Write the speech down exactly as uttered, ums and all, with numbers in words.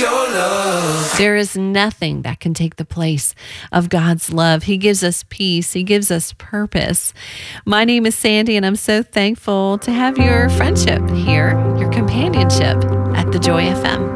your love. There is nothing that can take the place of God's love. He gives us peace. He gives us purpose. My name is Sandy, and I'm so thankful to have your friendship here, your companionship at the Joy F M.